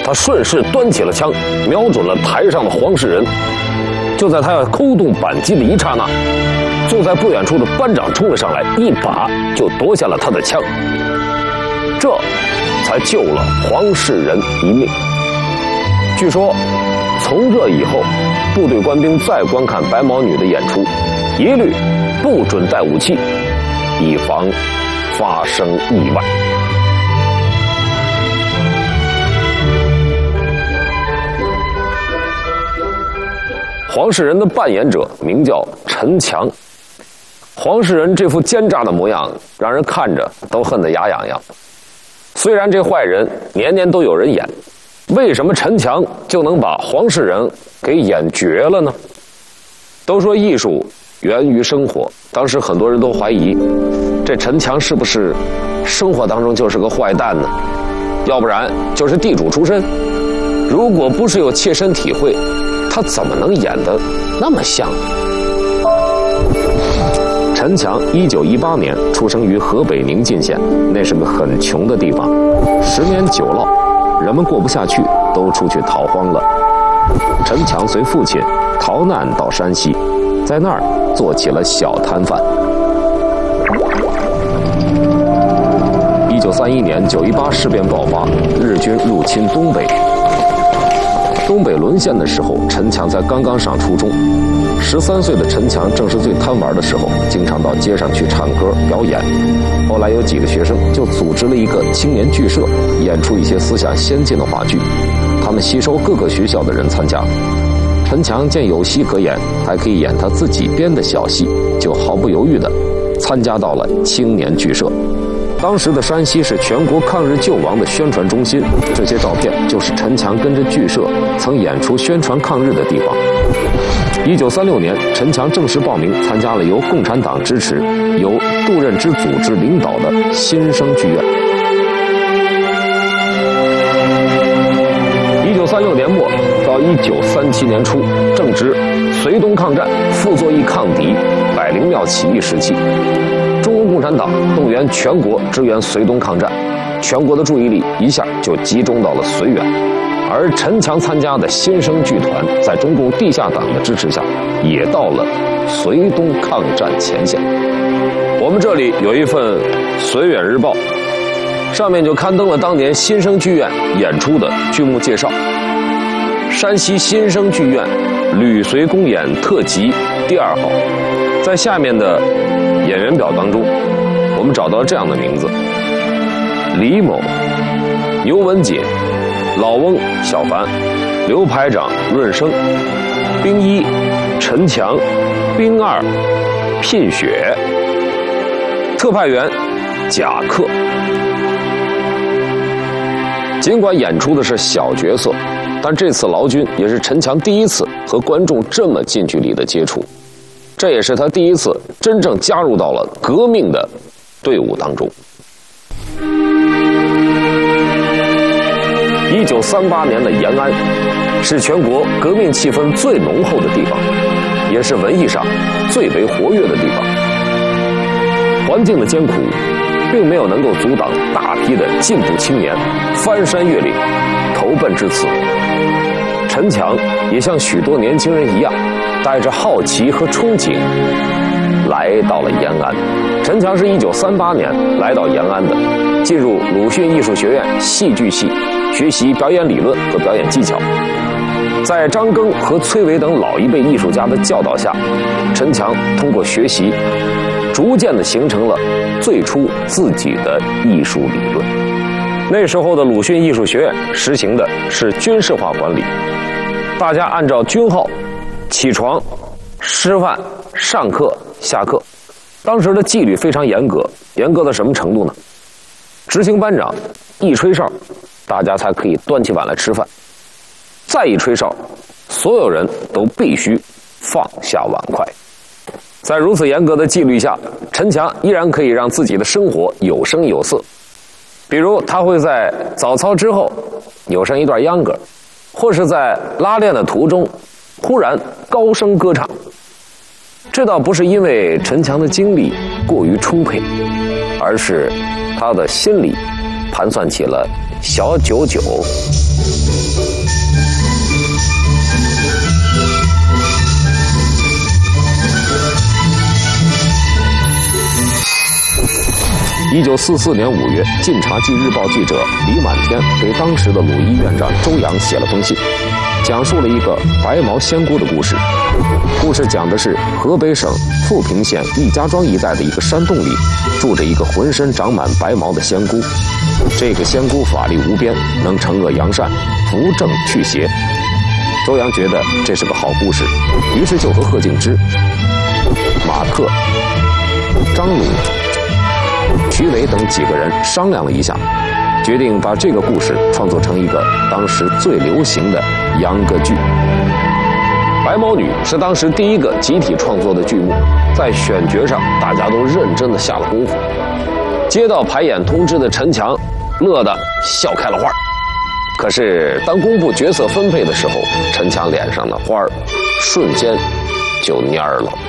他顺势端起了枪，瞄准了台上的黄世仁。就在他要扣动扳机的一刹那，坐在不远处的班长冲了上来，一把就夺下了他的枪，这才救了黄世仁一命。据说，从这以后，部队官兵再观看白毛女的演出，一律不准带武器，以防发生意外。黄世仁的扮演者名叫陈强。黄世仁这副奸诈的模样，让人看着都恨得牙痒痒。虽然这坏人年年都有人演，为什么陈强就能把黄世仁给演绝了呢？都说艺术源于生活，当时很多人都怀疑，这陈强是不是生活当中就是个坏蛋呢？要不然就是地主出身。如果不是有切身体会，他怎么能演得那么像？陈强1918年出生于河北宁晋县，那是个很穷的地方。10年久涝，人们过不下去，都出去逃荒了。陈强随父亲逃难到山西，在那儿做起了小摊贩。1931年9·18事变爆发，日军入侵东北。东北沦陷的时候，陈强才刚刚上初中。13岁的陈强正是最贪玩的时候，经常到街上去唱歌表演。后来有几个学生就组织了一个青年剧社，演出一些思想先进的话剧。他们吸收各个学校的人参加。陈强见有戏可演，还可以演他自己编的小戏，就毫不犹豫地参加到了青年剧社。当时的山西是全国抗日救亡的宣传中心，这些照片就是陈强跟着剧社曾演出宣传抗日的地方。1936年，陈强正式报名参加了由共产党支持、由杜任之组织领导的新生剧院。1936年末到1937年初，正值绥东抗战、傅作义抗敌、百灵庙起义时期。中国共产党动员全国支援绥东抗战，全国的注意力一下就集中到了绥远。而陈强参加的新生剧团，在中共地下党的支持下，也到了绥东抗战前线。我们这里有一份《绥远日报》，上面就刊登了当年新生剧院演出的剧目介绍。山西新生剧院旅绥公演特辑第2号，在下面的演员表当中，我们找到了这样的名字：李某、牛文锦、老翁小凡、刘排长润生、兵1陈强、兵2聘雪、特派员贾克。尽管演出的是小角色，但这次劳军也是陈强第一次和观众这么近距离的接触，这也是他第一次真正加入到了革命的队伍当中。1938年的延安是全国革命气氛最浓厚的地方，也是文艺上最为活跃的地方。环境的艰苦并没有能够阻挡大批的进步青年翻山越岭投奔至此。陈强也像许多年轻人一样，带着好奇和憧憬来到了延安。陈强是1938年来到延安的，进入鲁迅艺术学院戏剧系学习表演理论和表演技巧。在张庚和崔维等老一辈艺术家的教导下，陈强通过学习逐渐地形成了最初自己的艺术理论。那时候的鲁迅艺术学院实行的是军事化管理，大家按照军号起床、吃饭、上课、下课。当时的纪律非常严格，严格到什么程度呢？执行班长一吹哨，大家才可以端起碗来吃饭。再一吹哨，所有人都必须放下碗筷。在如此严格的纪律下，陈强依然可以让自己的生活有声有色。比如他会在早操之后扭上一段秧歌，或是在拉练的途中忽然高声歌唱。这倒不是因为陈强的精力过于充沛，而是他的心里盘算起了小九九。1944年5月，《晋察冀日报》记者李满天给当时的鲁医院长周扬写了封信，讲述了一个白毛仙姑的故事。故事讲的是河北省富平县易家庄一带的一个山洞里，住着一个浑身长满白毛的仙姑。这个仙姑法力无边，能惩恶扬善，扶正祛邪。周扬觉得这是个好故事，于是就和贺敬之、马克、张鲁、瞿伟等几个人商量了一下，决定把这个故事创作成一个当时最流行的秧歌剧。白毛女是当时第一个集体创作的剧目，在选角上大家都认真的下了功夫。接到排演通知的陈强乐得笑开了花。可是当公布角色分配的时候，陈强脸上的花儿瞬间就蔫儿了。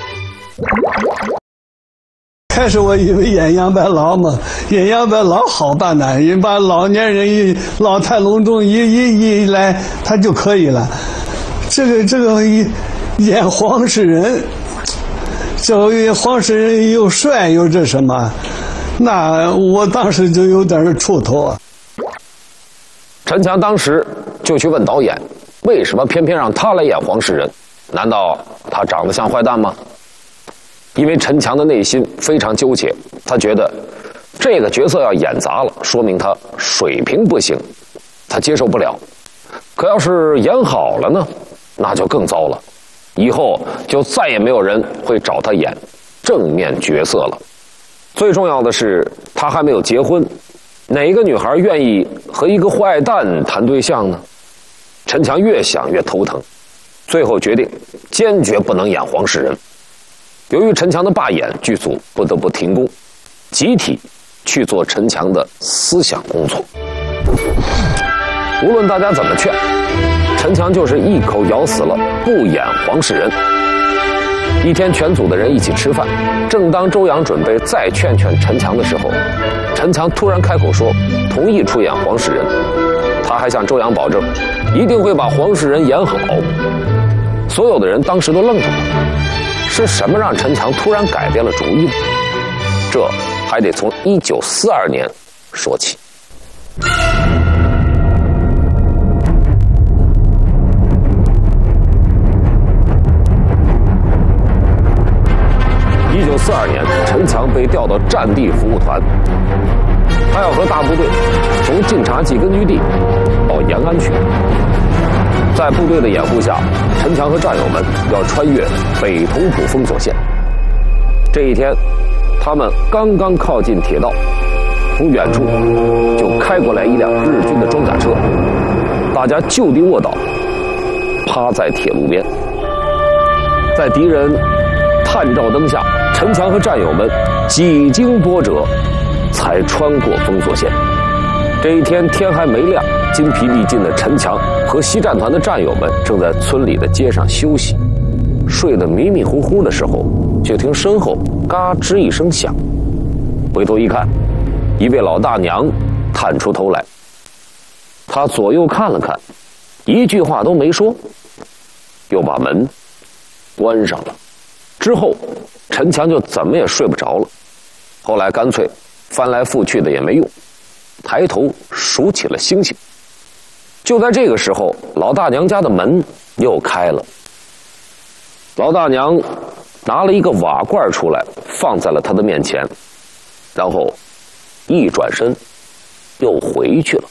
开始我以为演杨白劳嘛，演杨白劳好办呐，人把老年人老态龙钟一来，他就可以了。这个演黄世仁，这黄世仁又帅又这什么，那我当时就有点怵头啊。 陈强当时就去问导演，为什么偏偏让他来演黄世仁？难道他长得像坏蛋吗？因为陈强的内心非常纠结，他觉得这个角色要演砸了，说明他水平不行，他接受不了。可要是演好了呢，那就更糟了，以后就再也没有人会找他演正面角色了。最重要的是，他还没有结婚，哪个女孩愿意和一个坏蛋谈对象呢？陈强越想越头疼，最后决定坚决不能演黄世仁。由于陈强的罢演，剧组不得不停工，集体去做陈强的思想工作。无论大家怎么劝，陈强就是一口咬死了不演黄世仁。一天，全组的人一起吃饭，正当周扬准备再劝劝陈强的时候，陈强突然开口说同意出演黄世仁，他还向周扬保证一定会把黄世仁演好。所有的人当时都愣住了，是什么让陈强突然改变了主意呢？这还得从1942年说起。1942年，陈强被调到战地服务团，他要和大部队从晋察冀根据地到延安去。在部队的掩护下，陈强和战友们要穿越北同蒲封锁线。这一天，他们刚刚靠近铁道，从远处就开过来一辆日军的装甲车，大家就地卧倒，趴在铁路边。在敌人探照灯下，陈强和战友们几经波折，才穿过封锁线。这一天天还没亮，筋疲力尽的陈强和西战团的战友们正在村里的街上休息，睡得迷迷糊糊的时候，就听身后嘎吱一声响，回头一看，一位老大娘探出头来，她左右看了看，一句话都没说，又把门关上了。之后陈强就怎么也睡不着了，后来干脆翻来覆去的也没用，抬头数起了星星。就在这个时候，老大娘家的门又开了，老大娘拿了一个瓦罐出来，放在了他的面前，然后一转身又回去了。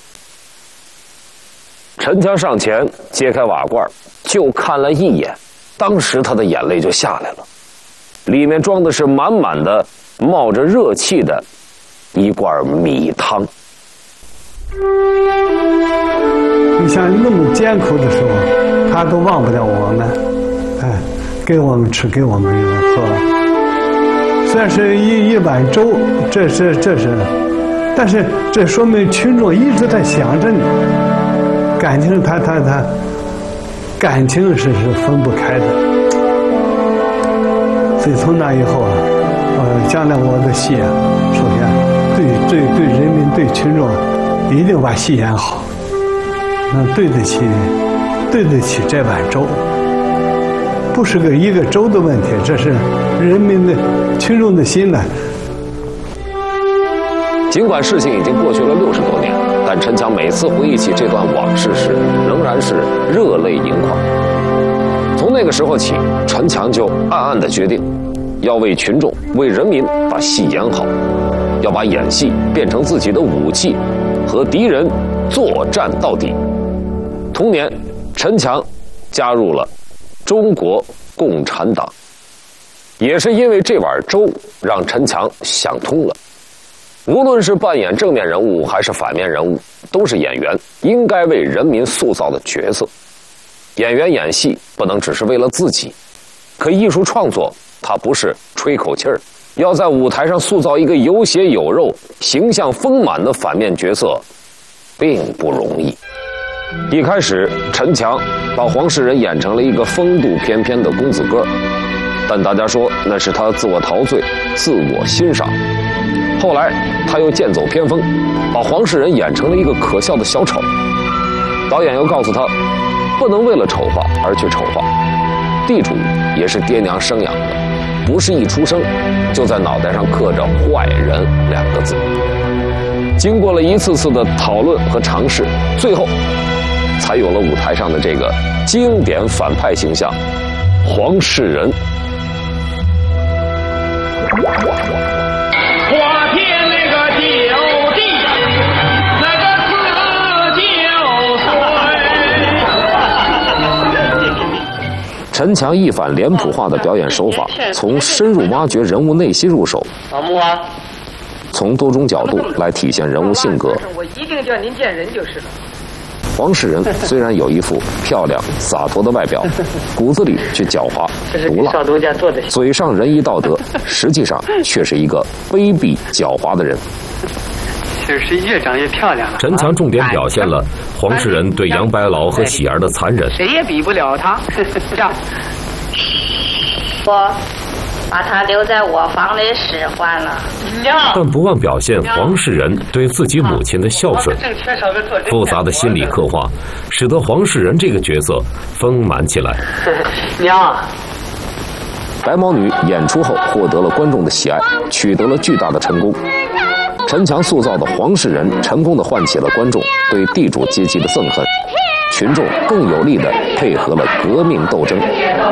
陈强上前揭开瓦罐，就看了一眼，当时他的眼泪就下来了，里面装的是满满的冒着热气的一罐米汤。 你像那么艰苦的时候，他都忘不了我们，哎，给我们吃，给我们喝。虽然是一碗粥，这是，但是这说明群众一直在想着你，感情他感情是分不开的。所以从那以后啊，将来我的戏啊，首先对人民对群众一定把戏演好，能对得起这碗粥。不是一个粥的问题，这是人民的群众的心呢。 尽管事情已经过去了60多年，但陈强每次回忆起这段往事时，仍然是热泪盈眶。从那个时候起，陈强就暗暗地决定，要为群众、为人民把戏演好，要把演戏变成自己的武器，和敌人作战到底。同年，陈强加入了中国共产党。也是因为这碗粥，让陈强想通了。无论是扮演正面人物还是反面人物，都是演员应该为人民塑造的角色。演员演戏不能只是为了自己，可艺术创作它不是吹口气儿，要在舞台上塑造一个有血有肉、形象丰满的反面角色，并不容易。一开始，陈强把黄世仁演成了一个风度翩翩的公子哥，但大家说那是他自我陶醉、自我欣赏。后来他又剑走偏锋，把黄世仁演成了一个可笑的小丑。导演又告诉他，不能为了丑化而去丑化。地主也是爹娘生养的，不是一出生就在脑袋上刻着坏人2个字。经过了一次次的讨论和尝试，最后才有了舞台上的这个经典反派形象黄世仁。 花天那个9地，那个49岁。 陈强一反脸谱化的表演手法，从深入挖掘人物内心入手，从多种角度来体现人物性格。 我一定叫您见人就是了。 黄世仁虽然有一副漂亮洒脱的外表，骨子里却狡猾毒辣，嘴上仁义道德，实际上却是一个卑鄙狡猾的人。 确实越长越漂亮了。 陈强重点表现了黄世仁对杨白劳和喜儿的残忍， 谁也比不了他。这样， 我把他留在我房里使唤了。 但不忘表现黄世仁对自己母亲的孝顺。复杂的心理刻画，使得黄世仁这个角色丰满起来。 娘， 白毛女演出后获得了观众的喜爱，取得了巨大的成功。陈强塑造的黄世仁成功地唤起了观众对地主阶级的憎恨，群众更有力地配合了革命斗争。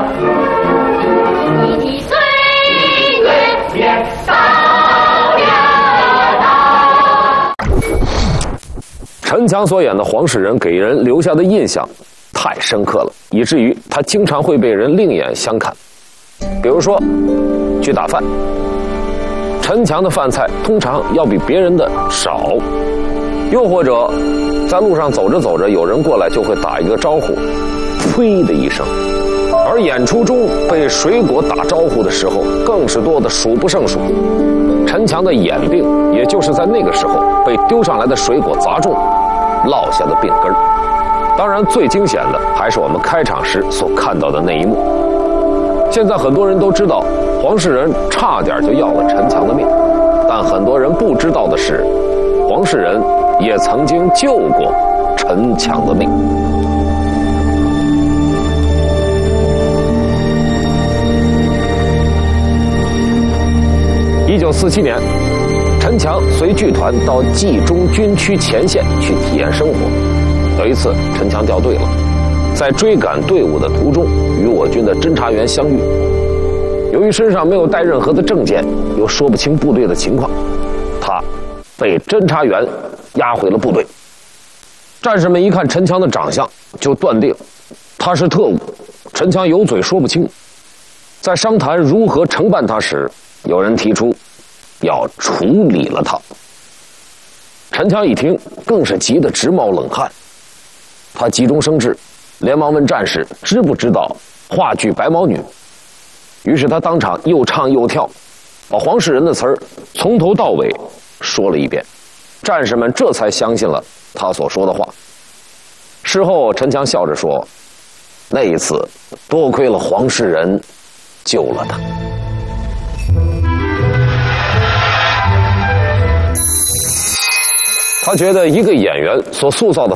陈强所演的黄世仁给人留下的印象太深刻了，以至于他经常会被人另眼相看。比如说去打饭，陈强的饭菜通常要比别人的少，又或者在路上走着走着，有人过来就会打一个招呼，呸的一声。而演出中被水果打招呼的时候，更是多的数不胜数。陈强的眼病，也就是在那个时候被丢上来的水果砸中，落下的病根。当然，最惊险的还是我们开场时所看到的那一幕。现在很多人都知道，黄世仁差点就要了陈强的命，但很多人不知道的是，黄世仁也曾经救过陈强的命。1947年，陈强随剧团到冀中军区前线去体验生活。有一次，陈强掉队了，在追赶队伍的途中与我军的侦察员相遇。由于身上没有带任何的证件，又说不清部队的情况，他被侦察员押回了部队。战士们一看陈强的长相，就断定他是特务。陈强有嘴说不清。在商谈如何惩办他时，有人提出要处理了他。陈强一听，更是急得直冒冷汗。他急中生智，连忙问战士知不知道话剧《白毛女》。于是他当场又唱又跳，把黄世仁的词儿从头到尾说了一遍。战士们这才相信了他所说的话。事后，陈强笑着说：“那一次，多亏了黄世仁救了他。” 他觉得一个演员所塑造的